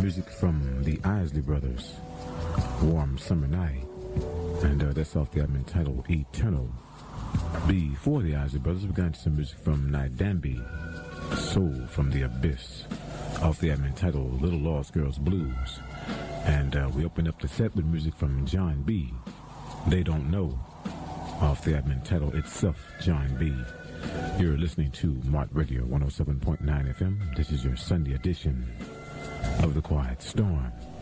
Music from the Isley Brothers, Warm Summer Night, and that's off the album entitled Eternal. Before the Isley Brothers, we got into some music from Nidambi, Soul from the Abyss, off the album entitled Little Lost Girls Blues. And we opened up the set with music from John B, They Don't Know, off the album entitled Itself, John B. You're listening to Mart Radio 107.9 FM. This is your Sunday edition of The Quiet Storm.